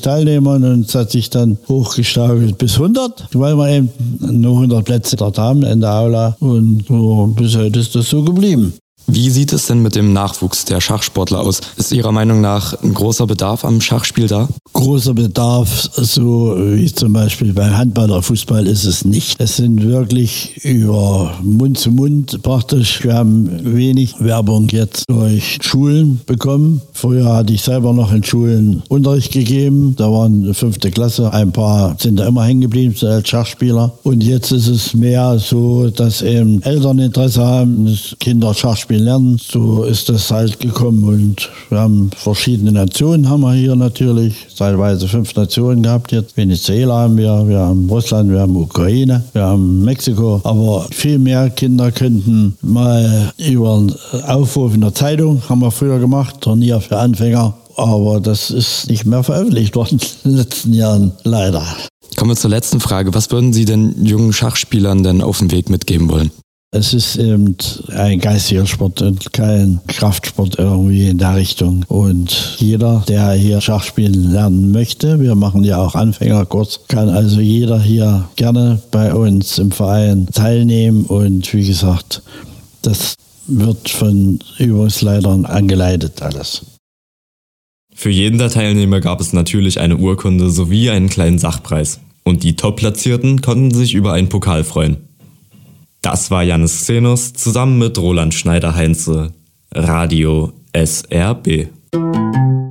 Teilnehmern und es hat sich dann hochgestaugelt bis 100, weil wir eben nur 100 Plätze dort haben in der Aula und bis heute ist das so geblieben. Wie sieht es denn mit dem Nachwuchs der Schachsportler aus? Ist Ihrer Meinung nach ein großer Bedarf am Schachspiel da? Großer Bedarf, so wie zum Beispiel bei Handball oder Fußball, ist es nicht. Es sind wirklich über Mund zu Mund praktisch. Wir haben wenig Werbung jetzt durch Schulen bekommen. Früher hatte ich selber noch in Schulen Unterricht gegeben. Da waren 5. Klasse. Ein paar sind da immer hängen geblieben als Schachspieler. Und jetzt ist es mehr so, dass eben Eltern Interesse haben, dass Kinder Schach spielen lernen. So ist das halt gekommen. Und wir haben verschiedene Nationen haben wir hier natürlich. Teilweise 5 Nationen gehabt jetzt. Venezuela haben wir haben Russland, wir haben Ukraine, wir haben Mexiko. Aber viel mehr Kinder könnten mal über einen Aufruf in der Zeitung, haben wir früher gemacht, Turnier für Anfänger. Aber das ist nicht mehr veröffentlicht worden in den letzten Jahren, leider. Kommen wir zur letzten Frage. Was würden Sie den jungen Schachspielern denn auf dem Weg mitgeben wollen? Es ist eben ein geistiger Sport und kein Kraftsport irgendwie in der Richtung. Und jeder, der hier Schach spielen lernen möchte, wir machen ja auch Anfängerkurs, kann also jeder hier gerne bei uns im Verein teilnehmen. Und wie gesagt, das wird von Übungsleitern angeleitet alles. Für jeden der Teilnehmer gab es natürlich eine Urkunde sowie einen kleinen Sachpreis. Und die Top-Platzierten konnten sich über einen Pokal freuen. Das war Jannis Xenos zusammen mit Roland Schneider-Heinze, Radio SRB.